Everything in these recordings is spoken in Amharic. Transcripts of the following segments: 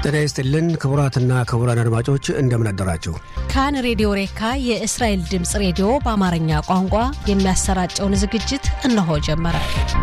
ጤና ይስጥልን ክቡራትና ክቡራን አድማጮች እንደምን አደራችሁ። ካን ሬዲዮ ሬካ የእስራኤል ድምጽ ሬዲዮ በአማርኛ ቋንቋ የሚያሰራጨውን ዝግጅት እነሆ ጀመረ።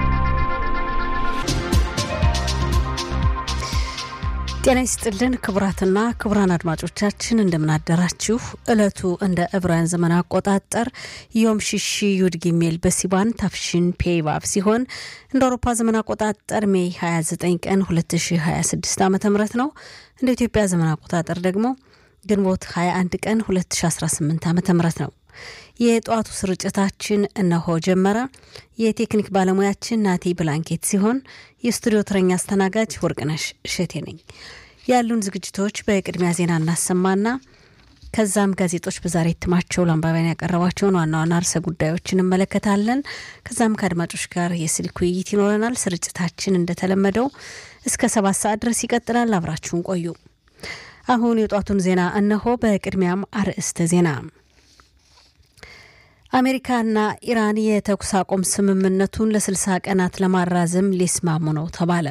ጤና ይስጥልን ክቡራትና ክቡራን አድማጮቻችን እንደምን አደራችሁ። እለቱ እንደ ዕብራውያን ዘመን አቆጣጠር ዮም ሽሺ ዩድ ጊሜል በሲባን ታፍሽን ፔይባብ ሲሆን እንደ አውሮፓ ዘመን አቆጣጠር ሜይ 29 ቀን 2026 ዓ.ም ነው። እንደ ኢትዮጵያ ዘመን አቆጣጠር ደግሞ ግንቦት 21 ቀን 2018 ዓ.ም ነው። የጧቱ ስርጭታችን እነሆ ጀመረ። የቴክኒክ ባለሙያችን ናቲ ብላንኬት ሲሆን የስቱዲዮ ተረኛ አስተናጋጅ ወርቅነሽ እሸቴ ነኝ። ያሉን ዝግጅቶች በቅድሚያ ዜና እናሰማና ከዛም ጋዜጦች በዛሬ እትማቸው ለአንባቢያን ያቀረቧቸውን ዋና ዋና ርዕሰ ጉዳዮችን እንመለከታለን። ከዛም ከአድማጮች ጋር የስልክ ውይይት ይኖረናል። ስርጭታችን እንደተለመደው እስከ 7 ሰዓት ድረስ ይቀጥላል። አብራችሁን ቆዩ። አሁን የጧቱን ዜና እነሆ። በቅድሚያም አርዕስተ ዜና። አሜሪካና ኢራን የተኩስ አቁም ስምምነቱን ለ60 ቀናት ለማራዘም ሊስማሙ ነው ተባለ።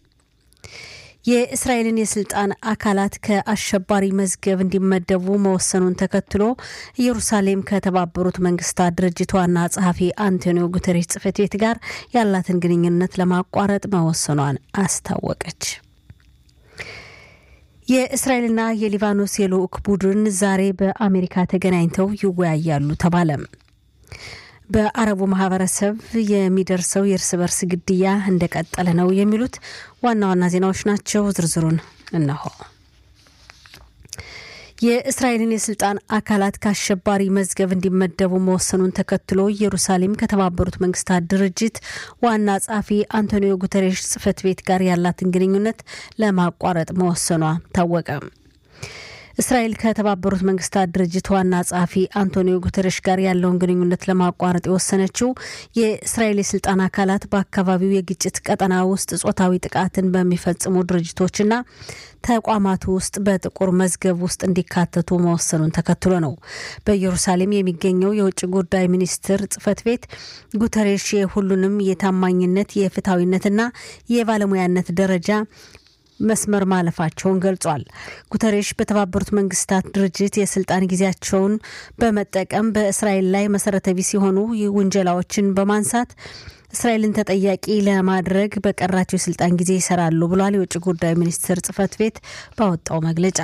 የእስራኤልን የስልጣን አካላት ከአሸባሪ መዝገብ እንዲመደቡ መወሰኑን ተከትሎ ኢየሩሳሌም ከተባበሩት መንግስታት ድርጅት ዋና ጸሐፊ አንቶኒዮ ጉተሬስ ጽሕፈት ቤት ጋር ያላትን ግንኙነት ለማቋረጥ መወሰኗን አስታወቀች። የእስራኤልና የሊባኖስ የልዑክ ቡድን ዛሬ በአሜሪካ ተገናኝተው ይወያያሉ ተባለ። በአረቡ ማህበረሰብ የሚደርሰው የእርስ በርስ ግድያ እንደቀጠለ ነው የሚሉት ዋና ዋና ዜናዎች ናቸው። ዝርዝሩን እነሆ። የእስራኤልን የስልጣን አካላት ከአሸባሪ መዝገብ እንዲመደቡ መወሰኑን ተከትሎ ኢየሩሳሌም ከተባበሩት መንግስታት ድርጅት ዋና ጸሐፊ አንቶኒዮ ጉተሬስ ጽሕፈት ቤት ጋር ያላትን ግንኙነት ለማቋረጥ መወሰኗ ታወቀ። እስራኤል ከተባበሩት መንግስታት ድርጅት ዋና ጸሐፊ አንቶኒዮ ጉተሬስ ጋር ያለውን ግንኙነት ለማቋረጥ የወሰነችው የእስራኤል የስልጣን አካላት በአካባቢው የግጭት ቀጠና ውስጥ ጾታዊ ጥቃትን በሚፈጽሙ ድርጅቶችና ተቋማት ውስጥ በጥቁር መዝገብ ውስጥ እንዲካተቱ መወሰኑን ተከትሎ ነው። በኢየሩሳሌም የሚገኘው የውጭ ጉዳይ ሚኒስትር ጽሕፈት ቤት ጉተሬስ የሁሉንም የታማኝነት የፍትሃዊነትና የባለሙያነት ደረጃ መስመር ማለፋቸውን ገልጿል። ጉተሬስ በተባበሩት መንግስታት ድርጅት የስልጣን ጊዜያቸውን በመጠቀም በእስራኤል ላይ መሰረተ ቢስ የሆኑ ውንጀላዎችን በማንሳት እስራኤልን ተጠያቂ ለማድረግ በቀራቸው የስልጣን ጊዜ ይሰራሉ ብሏል። የውጭ ጉዳይ ሚኒስትር ጽሕፈት ቤት ባወጣው መግለጫ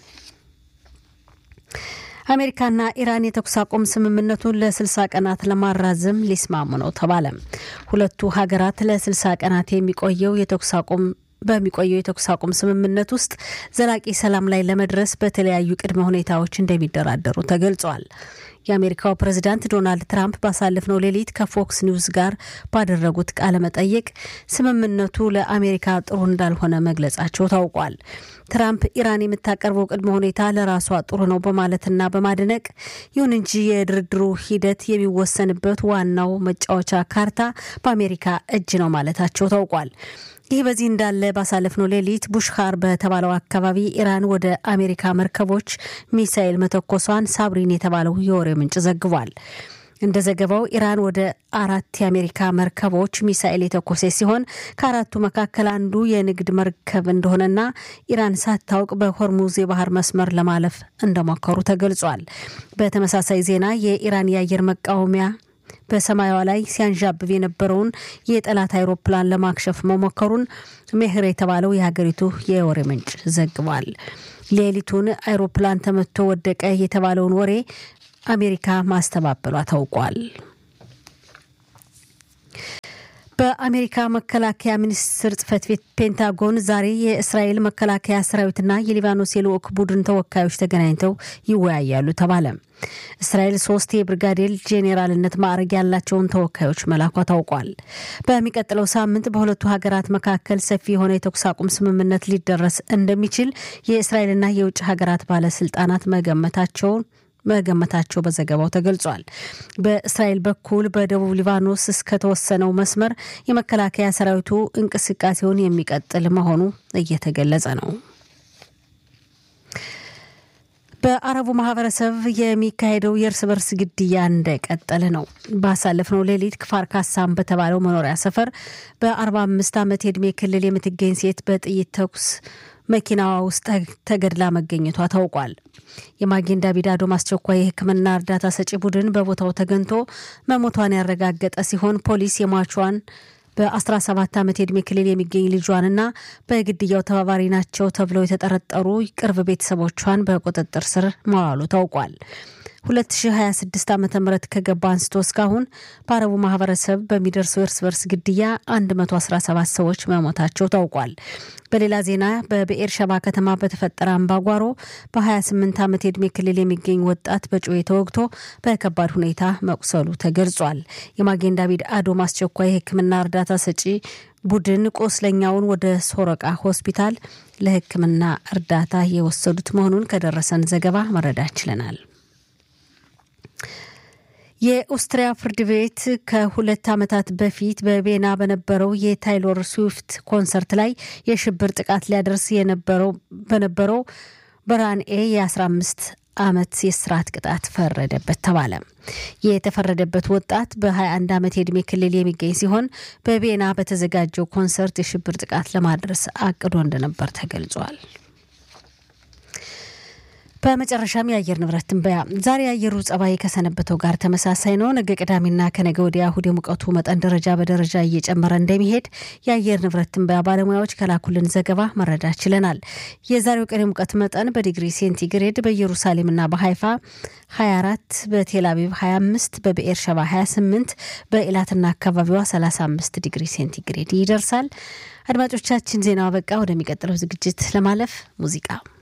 አሜሪካና ኢራን የተኩስ አቁም ስምምነቱን ለ60 ቀናት ለማራዘም ሊስማሙ ነው ተባለ። ሁለቱ ሀገራት ለ60 ቀናት የሚቆየው የተኩስ አቁም ስምምነት ውስጥ ዘላቂ ሰላም ላይ ለመድረስ በተለያዩ ቅድመ ሁኔታዎች እንደሚደራደሩ ተገልጿል። የአሜሪካው ፕሬዝዳንት ዶናልድ ትራምፕ ባሳለፍነው ሌሊት ከፎክስ ኒውስ ጋር ባደረጉት ቃለ መጠይቅ ስምምነቱ ለአሜሪካ ጥሩ እንዳልሆነ መግለጻቸው ታውቋል። ትራምፕ ኢራን የምታቀርበው ቅድመ ሁኔታ ለራሷ ጥሩ ነው በማለትና በማድነቅ ይሁን እንጂ የድርድሩ ሂደት የሚወሰንበት ዋናው መጫወቻ ካርታ በአሜሪካ እጅ ነው ማለታቸው ታውቋል። ይህ በዚህ እንዳለ ባሳለፍነው ሌሊት ቡሽኻር በተባለው አካባቢ ኢራን ወደ አሜሪካ መርከቦች ሚሳኤል መተኮሷን ሳብሪን የተባለው የወሬ ምንጭ ዘግቧል። እንደ ዘገባው ኢራን ወደ 4 የአሜሪካ መርከቦች ሚሳኤል የተኮሰ ሲሆን ከአራቱ መካከል አንዱ የንግድ መርከብ እንደሆነና ኢራን ሳታውቅ በሆርሙዝ የባህር መስመር ለማለፍ እንደሞከሩ ተገልጿል። በተመሳሳይ ዜና የኢራን የአየር መቃወሚያ በሰማያዋ ላይ ሲያንዣብብ የነበረውን የጠላት አይሮፕላን ለማክሸፍ መሞከሩን ሜህር የተባለው የሀገሪቱ የወሬ ምንጭ ዘግቧል። ሌሊቱን አይሮፕላን ተመቶ ወደቀ የተባለውን ወሬ አሜሪካ ማስተባበሏ ታውቋል። በአሜሪካ መከላከያ ሚኒስቴር ጽሕፈት ቤት ፔንታጎን ዛሬ የእስራኤል መከላከያ ሰራዊትና የሊባኖስ የልዑክ ቡድን ተወካዮች ተገናኝተው ይወያያሉ ተባለ። እስራኤል 3 የብርጋዴር ጄኔራልነት ማዕረግ ያላቸውን ተወካዮች መላኳ ታውቋል። በሚቀጥለው ሳምንት በሁለቱ ሀገራት መካከል ሰፊ የሆነ የተኩስ አቁም ስምምነት ሊደረስ እንደሚችል የእስራኤልና የውጭ ሀገራት ባለስልጣናት መገመታቸው በዘገባው ተገልጿል። በእስራኤል በኩል በደቡብ ሊባኖስ እስከተወሰነው መስመር የመከላከያ ሰራዊቱ እንቅስቃሴውን የሚቀጥል መሆኑ እየተገለጸ ነው። በአረቡ ማህበረሰብ የሚካሄደው የእርስ በርስ ግድያ እንደቀጠለ ነው። ባሳለፍነው ሌሊት ክፋር ካሳም በተባለው መኖሪያ ሰፈር በ45 ዓመት የዕድሜ ክልል የምትገኝ ሴት በጥይት ተኩስ መኪናዋ ውስጥ ተገድላ መገኘቷ ታውቋል። የማጌን ዳቪድ አዶም አስቸኳይ የሕክምና እርዳታ ሰጪ ቡድን በቦታው ተገኝቶ መሞቷን ያረጋገጠ ሲሆን ፖሊስ የሟቿን በ17 ዓመት የዕድሜ ክልል የሚገኝ ልጇንና በግድያው ተባባሪ ናቸው ተብለው የተጠረጠሩ ቅርብ ቤተሰቦቿን በቁጥጥር ስር ማዋሉ ታውቋል። 2026 ዓመተ ምህረት ከገባ አንስቶ እስካሁን በአረቡ ማህበረሰብ በሚደርሰው እርስ በርስ ግድያ 117 ሰዎች መሞታቸው ታውቋል። በሌላ ዜና በብኤር ሸባ ከተማ በተፈጠረ አምባጓሮ በ28 ዓመት የዕድሜ ክልል የሚገኝ ወጣት በጩቤ ተወግቶ በከባድ ሁኔታ መቁሰሉ ተገልጿል። የማጌን ዳቪድ አዶም አስቸኳይ የሕክምና እርዳታ ሰጪ ቡድን ቆስለኛውን ወደ ሶረቃ ሆስፒታል ለሕክምና እርዳታ የወሰዱት መሆኑን ከደረሰን ዘገባ መረዳት ችለናል። የኦስትሪያ ፍርድ ቤት ከ2 ዓመታት በፊት በቬና በነበረው የታይሎር ስዊፍት ኮንሰርት ላይ የሽብር ጥቃት ሊያደርስ በነበረው በራንኤ የ15 ዓመት የእስራት ቅጣት ፈረደበት ተባለ። የተፈረደበት ወጣት በ21 ዓመት የዕድሜ ክልል የሚገኝ ሲሆን በቬና በተዘጋጀው ኮንሰርት የሽብር ጥቃት ለማድረስ አቅዶ እንደነበር ተገልጿል። በመጨረሻም የአየር ንብረት ትንበያ። ዛሬ የአየሩ ጸባይ ከሰነበተው ጋር ተመሳሳይ ነው። ነገ ቅዳሜና ከነገ ወዲያ እሁድ የሙቀቱ መጠን ደረጃ በደረጃ እየጨመረ እንደሚሄድ የአየር ንብረት ትንበያ ባለሙያዎች ከላኩልን ዘገባ መረዳት ችለናል። የዛሬው ቀን የሙቀት መጠን በዲግሪ ሴንቲግሬድ በኢየሩሳሌምና በሃይፋ 24፣ በቴል አቪቭ 25፣ በብኤር ሸባ 28፣ በኢላትና አካባቢዋ 35 ዲግሪ ሴንቲግሬድ ይደርሳል። አድማጮቻችን ዜናው አበቃ። ወደሚቀጥለው ዝግጅት ለማለፍ ሙዚቃ